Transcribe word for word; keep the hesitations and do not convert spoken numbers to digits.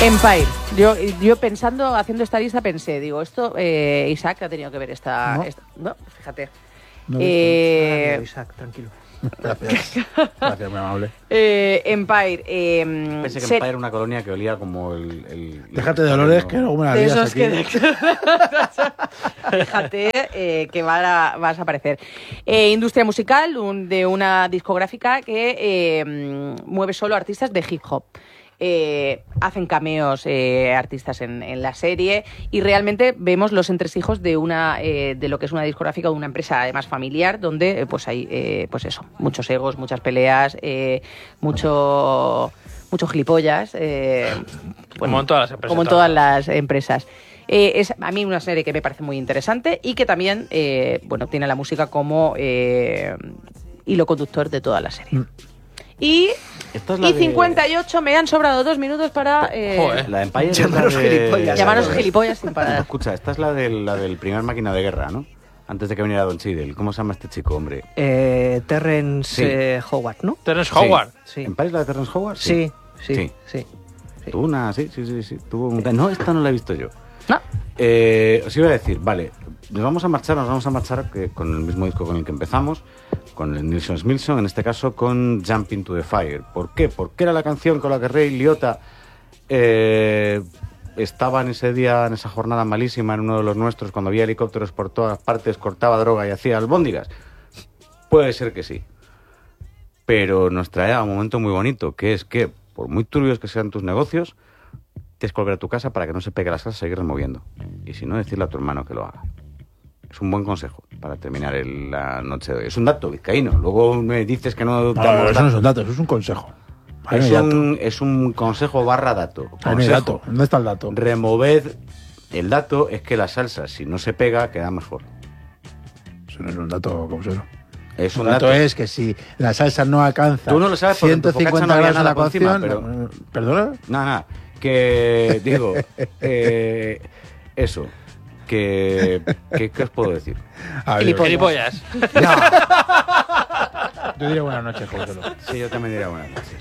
Empire. Yo, yo pensando, haciendo esta lista, pensé, digo, esto, eh, Isaac ha tenido que ver esta... No, esta, no fíjate. No eh, Ah, Isaac, tranquilo. Gracias. Gracias, muy amable. eh, Empire. Eh, Pensé que ser- Empire era una colonia que olía como el... el Déjate de olores, que luego me la de lías esos aquí. que... Fíjate eh, que va a, vas a aparecer. Eh, industria musical un, de una discográfica que eh, mueve solo artistas de hip hop. Eh, hacen cameos eh, artistas en, en la serie y realmente vemos los entresijos de una eh, de lo que es una discográfica de una empresa además familiar donde eh, pues hay eh, pues eso, muchos egos, muchas peleas, eh, mucho mucho gilipollas, eh, Como en todas las empresas. como en todas las empresas. Eh, es a mí una serie que me parece muy interesante y que también eh, bueno, tiene la música como eh, hilo conductor de toda la serie. Mm. Y, Esta es la y de- cincuenta y ocho, me han sobrado dos minutos para eh, Joder. La de Empire es Llamaros la de... gilipollas. llamaros gilipollas sin parar. Escucha, esta es la del, la del primer máquina de guerra, ¿no? Antes de que viniera Don Cheadle. ¿Cómo se llama este chico, hombre? Eh, Terrence Sí. eh, Howard, ¿no? Terrence Howard. Sí. ¿Empire es la de Terrence Howard? Sí, sí, Sí. sí. sí. Tuvo una, sí, sí, sí, sí. Tuvo un... No, esta no la he visto yo. No. Eh, os iba a decir, vale, nos vamos a marchar, nos vamos a marchar que, con el mismo disco con el que empezamos, con el Nilsson Smilson, en este caso con Jump Into the Fire. ¿Por qué? Porque era la canción con la que Ray Liotta eh, estaba en ese día, en esa jornada malísima, en uno de los nuestros, cuando había helicópteros por todas partes, cortaba droga y hacía albóndigas. Puede ser que sí. Pero nos trae a un momento muy bonito, que es que, por muy turbios que sean tus negocios, tienes que volver a tu casa para que no se pegue la salsa y seguir removiendo. Y si no, decirle a tu hermano que lo haga. Es un buen consejo para terminar el- la noche de hoy. Es un dato vizcaíno. Luego me dices que no... No, damos eso no datos. son datos, eso es un consejo. Ahí no es, hay dato. un, es un consejo barra dato. Ahí no hay Consejo. dato. ¿Dónde está el dato? Removed. El dato es que la salsa, si no se pega, queda mejor. Eso no es un dato, ¿cómo se llama? Es Un un dato dato. es que si la salsa no alcanza Tú no lo sabes porque en tu ciento cincuenta focaccia no había grados en la nada por encima, cocción... eh, ¿Perdona? Nada, nada. Que, digo, eh, eso. Que, que, ¿qué os puedo decir? A ver, Gilipollas. Yo diría buenas noches, José. Sí, yo también diría buenas noches.